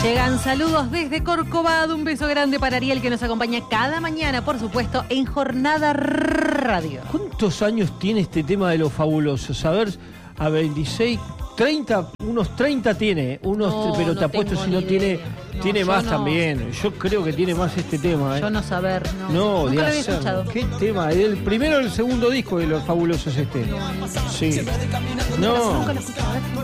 Llegan saludos desde Corcovado. Un beso grande para Ariel, que nos acompaña cada mañana, por supuesto, en Jornada Radio. ¿Cuántos años tiene este tema de los fabulosos? A ver, a 26, 30, unos 30 tiene, pero te apuesto si no tiene, tiene más también. Yo creo que tiene más este tema. Yo no saber, no. Nunca lo había escuchado. ¿Qué tema? ¿El primero o el segundo disco de los fabulosos este? No. Sí. No. Nunca lo escuchado.